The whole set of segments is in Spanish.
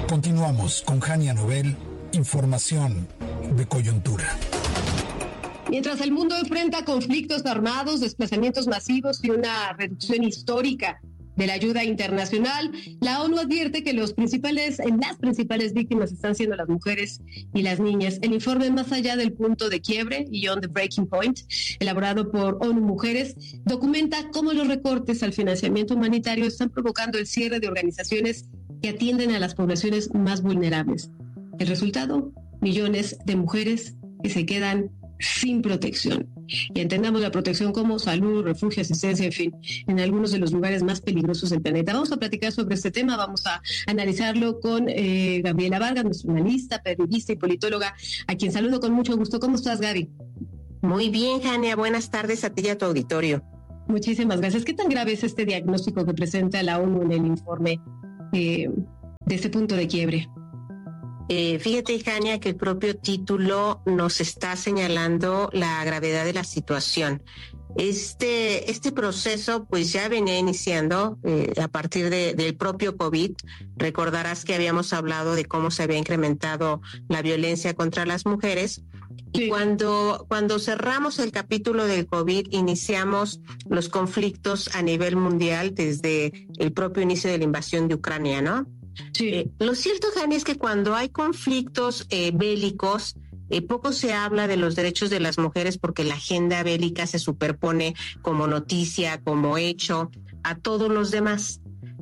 Continuamos con Jania Novel, información de coyuntura. Mientras el mundo enfrenta conflictos armados, desplazamientos masivos y una reducción histórica de la ayuda internacional, la ONU advierte que las principales víctimas están siendo las mujeres y las niñas. El informe Más allá del punto de quiebre, Beyond the Breaking Point, elaborado por ONU Mujeres, documenta cómo los recortes al financiamiento humanitario están provocando el cierre de organizaciones que atienden a las poblaciones más vulnerables. El resultado, millones de mujeres que se quedan sin protección. Y entendamos la protección como salud, refugio, asistencia, en fin, en algunos de los lugares más peligrosos del planeta. Vamos a platicar sobre este tema, vamos a analizarlo con Gabriela Vargas, nuestra analista, periodista y politóloga, a quien saludo con mucho gusto. ¿Cómo estás, Gaby? Muy bien, Jania, buenas tardes a ti y a tu auditorio. Muchísimas gracias. ¿Qué tan grave es este diagnóstico que presenta la ONU en el informe de este punto de quiebre? Fíjate, Jania, que el propio título nos está señalando la gravedad de la situación. Este proceso pues ya venía iniciando a partir del propio COVID. Recordarás que habíamos hablado de cómo se había incrementado la violencia contra las mujeres. Sí. Y cuando cerramos el capítulo del COVID, iniciamos los conflictos a nivel mundial desde el propio inicio de la invasión de Ucrania, ¿no? Sí. Lo cierto, Jani, es que cuando hay conflictos bélicos, poco se habla de los derechos de las mujeres porque la agenda bélica se superpone como noticia, como hecho a todos los demás.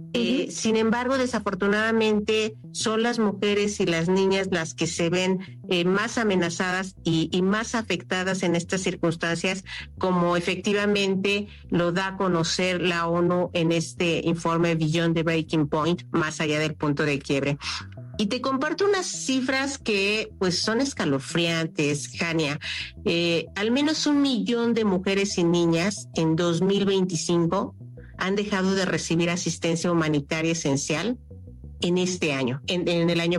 Sin embargo, desafortunadamente son las mujeres y las niñas las que se ven más amenazadas y más afectadas en estas circunstancias, como efectivamente lo da a conocer la ONU en este informe Beyond the Breaking Point, más allá del punto de quiebre. Y te comparto unas cifras que pues son escalofriantes, Jania. Al menos 1 millón de mujeres y niñas en 2025 han dejado de recibir asistencia humanitaria esencial en este año, en el año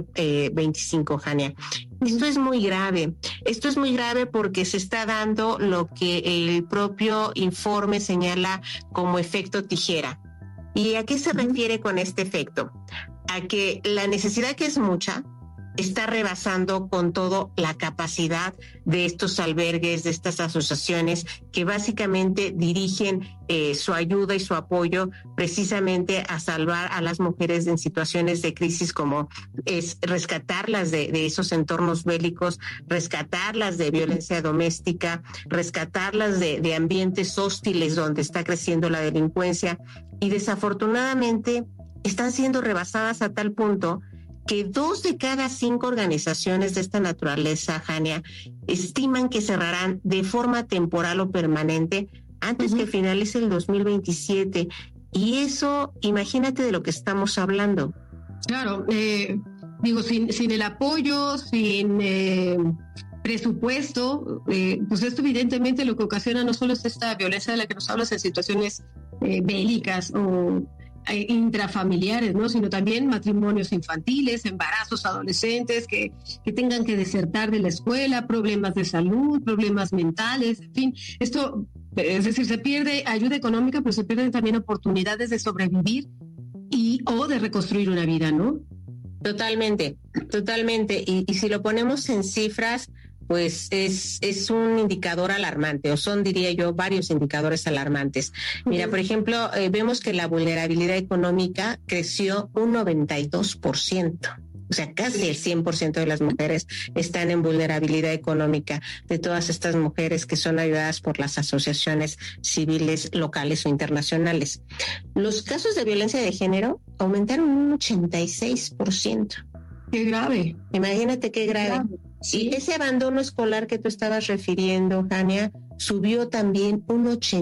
25, Jania. Esto es muy grave. Esto es muy grave porque se está dando lo que el propio informe señala como efecto tijera. ¿Y a qué se refiere con este efecto? A que la necesidad, que es mucha, está rebasando con todo la capacidad de estos albergues, de estas asociaciones que básicamente dirigen su ayuda y su apoyo precisamente a salvar a las mujeres en situaciones de crisis, como es rescatarlas de esos entornos bélicos, rescatarlas de violencia doméstica, rescatarlas de ambientes hostiles donde está creciendo la delincuencia, y desafortunadamente están siendo rebasadas a tal punto que 2 de cada 5 organizaciones de esta naturaleza, Jania, estiman que cerrarán de forma temporal o permanente antes que finalice el 2027. Y eso, imagínate de lo que estamos hablando. Claro, sin el apoyo, sin presupuesto, pues esto evidentemente lo que ocasiona no solo es esta violencia de la que nos hablas en situaciones bélicas o intrafamiliares, ¿no? Sino también matrimonios infantiles, embarazos adolescentes que tengan que desertar de la escuela, problemas de salud, problemas mentales, en fin, esto, es decir, se pierde ayuda económica, pero se pierden también oportunidades de sobrevivir o de reconstruir una vida, ¿no? Totalmente. Y si lo ponemos en cifras, pues es un indicador alarmante, o son, diría yo, varios indicadores alarmantes. Mira, por ejemplo, vemos que la vulnerabilidad económica creció un 92%. O sea, casi el 100% de las mujeres están en vulnerabilidad económica, de todas estas mujeres que son ayudadas por las asociaciones civiles locales o internacionales. Los casos de violencia de género aumentaron un 86%. ¡Qué grave! Imagínate qué grave. Sí. Y ese abandono escolar que tú estabas refiriendo, Jania, subió también un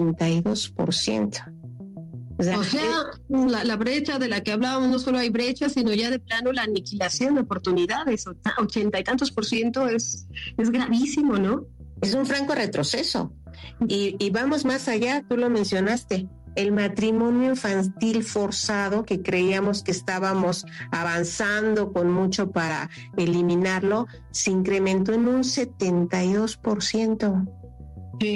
82%. O sea, la brecha de la que hablábamos, no solo hay brecha, sino ya de plano la aniquilación de oportunidades, 80 y tantos % es gravísimo, ¿no? Es un franco retroceso. Y vamos más allá, tú lo mencionaste, el matrimonio infantil forzado, que creíamos que estábamos avanzando con mucho para eliminarlo, se incrementó en un 72%. Sí.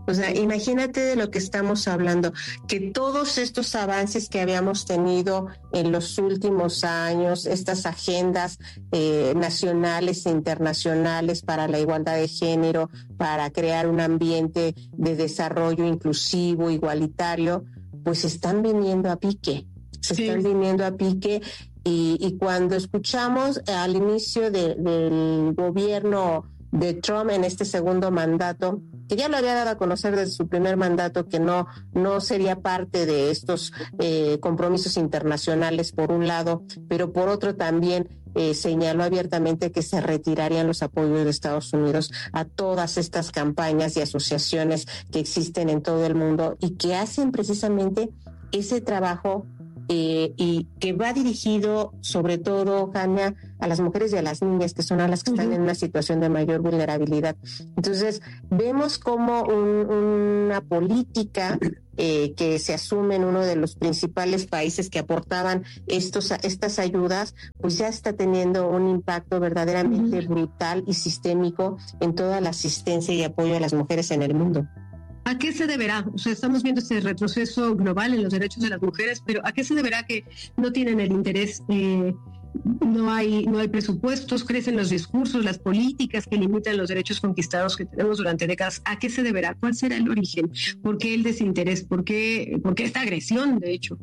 O sea, imagínate de lo que estamos hablando, que todos estos avances que habíamos tenido en los últimos años, estas agendas nacionales e internacionales para la igualdad de género, para crear un ambiente de desarrollo inclusivo, igualitario, pues están viniendo a pique, están viniendo a pique. Y cuando escuchamos al inicio del gobierno de Trump en este segundo mandato, que ya lo había dado a conocer desde su primer mandato, que no sería parte de estos compromisos internacionales por un lado, pero por otro también señaló abiertamente que se retirarían los apoyos de Estados Unidos a todas estas campañas y asociaciones que existen en todo el mundo y que hacen precisamente ese trabajo y que va dirigido sobre todo, Jania, a las mujeres y a las niñas, que son a las que están en una situación de mayor vulnerabilidad. Entonces, vemos como una política que se asume en uno de los principales países que aportaban estas ayudas, pues ya está teniendo un impacto verdaderamente brutal y sistémico en toda la asistencia y apoyo a las mujeres en el mundo. ¿A qué se deberá? O sea, estamos viendo este retroceso global en los derechos de las mujeres, pero ¿a qué se deberá que no tienen el interés? No hay presupuestos, crecen los discursos, las políticas que limitan los derechos conquistados que tenemos durante décadas. ¿A qué se deberá? ¿Cuál será el origen? ¿Por qué el desinterés? ¿Por qué esta agresión, de hecho?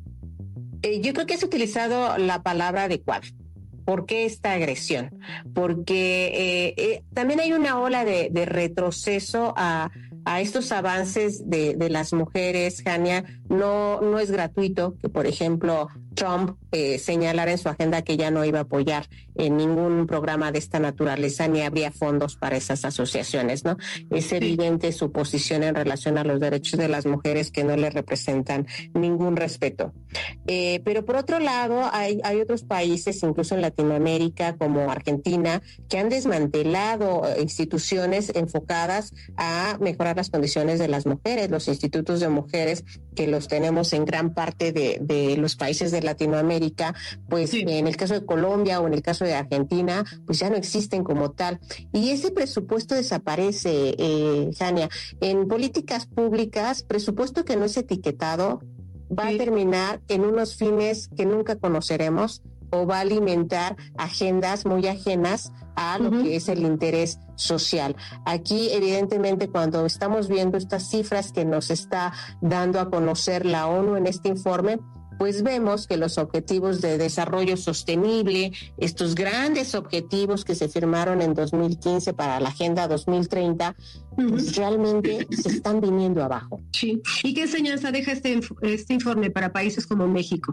Yo creo que has utilizado la palabra adecuada. ¿Por qué esta agresión? Porque también hay una ola de retroceso a estos avances de las mujeres, Jania. No es gratuito que, por ejemplo, Trump señalara en su agenda que ya no iba a apoyar en ningún programa de esta naturaleza ni habría fondos para esas asociaciones, ¿no? Es evidente su posición en relación a los derechos de las mujeres, que no le representan ningún respeto. Pero por otro lado, hay otros países, incluso en Latinoamérica, como Argentina, que han desmantelado instituciones enfocadas a mejorar las condiciones de las mujeres, los institutos de mujeres, que los tenemos en gran parte de los países de Latinoamérica, pues en el caso de Colombia o en el caso de Argentina, pues ya no existen como tal. Y ese presupuesto desaparece, Jania. En políticas públicas, presupuesto que no es etiquetado va a terminar en unos fines que nunca conoceremos, o va a alimentar agendas muy ajenas a lo que es el interés social. Aquí, evidentemente, cuando estamos viendo estas cifras que nos está dando a conocer la ONU en este informe, pues vemos que los objetivos de desarrollo sostenible, estos grandes objetivos que se firmaron en 2015 para la Agenda 2030, pues realmente se están viniendo abajo. Sí. ¿Y qué enseñanza deja este informe para países como México?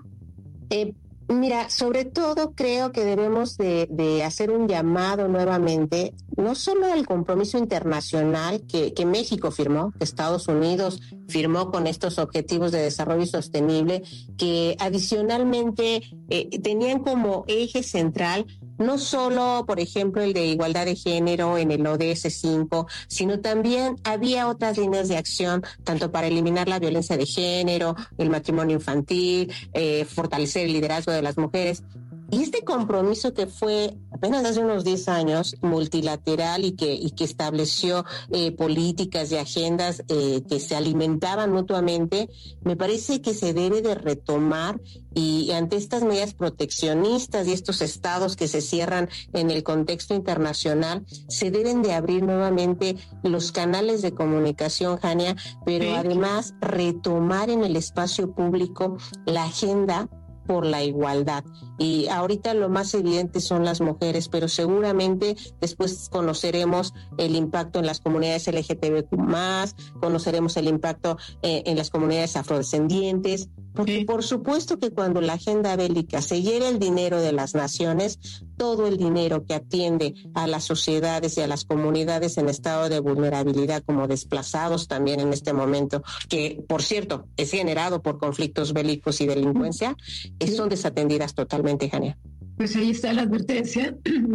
Mira, sobre todo creo que debemos de hacer un llamado nuevamente, no solo al compromiso internacional que México firmó, que Estados Unidos firmó con estos objetivos de desarrollo sostenible, que adicionalmente tenían como eje central no solo, por ejemplo, el de igualdad de género en el ODS 5, sino también había otras líneas de acción, tanto para eliminar la violencia de género, el matrimonio infantil, fortalecer el liderazgo de las mujeres. Y este compromiso, que fue apenas hace unos 10 años, multilateral, y que estableció políticas y agendas que se alimentaban mutuamente, me parece que se debe de retomar, y ante estas medidas proteccionistas y estos estados que se cierran en el contexto internacional, se deben de abrir nuevamente los canales de comunicación, Jania, pero además retomar en el espacio público la agenda por la igualdad. Y ahorita lo más evidente son las mujeres, pero seguramente después conoceremos el impacto en las comunidades LGTBQ+, conoceremos el impacto en las comunidades afrodescendientes, porque por supuesto que cuando la agenda bélica se lleve el dinero de las naciones, todo el dinero que atiende a las sociedades y a las comunidades en estado de vulnerabilidad, como desplazados también en este momento, que por cierto es generado por conflictos bélicos y delincuencia, son desatendidas totalmente, Jania. Pues ahí está la advertencia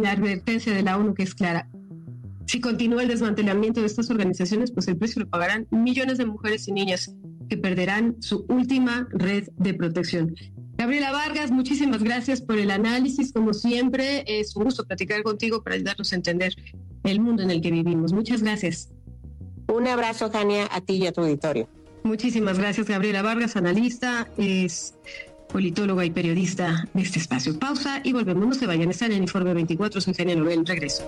de la ONU, que es clara. Si continúa el desmantelamiento de estas organizaciones, pues el precio lo pagarán millones de mujeres y niñas que perderán su última red de protección. Gabriela Vargas, muchísimas gracias por el análisis. Como siempre, es un gusto platicar contigo para ayudarnos a entender el mundo en el que vivimos. Muchas gracias. Un abrazo, Jania, a ti y a tu auditorio. Muchísimas gracias, Gabriela Vargas, analista, es politóloga y periodista de este espacio. Pausa y volvemos. No se vayan, están en el Informe 24, soy Jania Novel, regreso.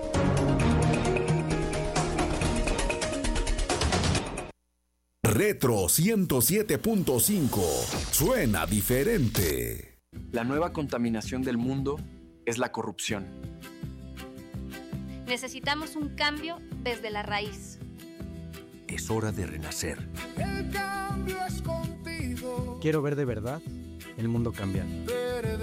Retro 107.5 suena diferente. La nueva contaminación del mundo es la corrupción. Necesitamos un cambio desde la raíz. Es hora de renacer. El cambio es contigo. Quiero ver de verdad el mundo cambiando.